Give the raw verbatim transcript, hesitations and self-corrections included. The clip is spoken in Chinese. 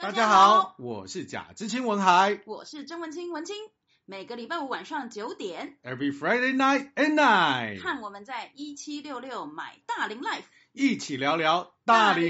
大家好，我是贾知青文海， 我是曾文清文清。每个礼拜五晚上九点 ，Every Friday night at night， 和我们在一七六六买大龄 Life 一起聊聊大龄。